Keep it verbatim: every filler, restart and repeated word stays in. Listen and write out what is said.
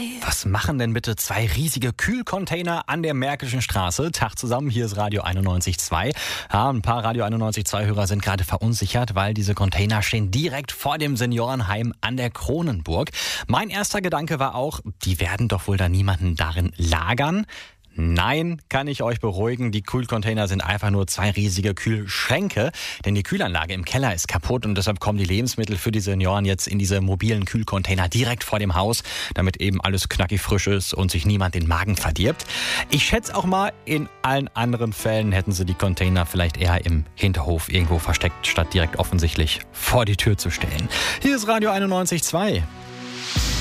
Was machen denn bitte zwei riesige Kühlcontainer an der Märkischen Straße? Tag zusammen, hier ist Radio einundneunzig Komma zwei. Ja, ein paar Radio einundneunzig Komma zwei Hörer sind gerade verunsichert, weil diese Container stehen direkt vor dem Seniorenheim an der Kronenburg. Mein erster Gedanke war auch, die werden doch wohl da niemanden darin lagern. Nein, kann ich euch beruhigen, die Kühlcontainer sind einfach nur zwei riesige Kühlschränke, denn die Kühlanlage im Keller ist kaputt und deshalb kommen die Lebensmittel für die Senioren jetzt in diese mobilen Kühlcontainer direkt vor dem Haus, damit eben alles knackig frisch ist und sich niemand den Magen verdirbt. Ich schätze auch mal, in allen anderen Fällen hätten sie die Container vielleicht eher im Hinterhof irgendwo versteckt, statt direkt offensichtlich vor die Tür zu stellen. Hier ist Radio einundneunzig Komma zwei.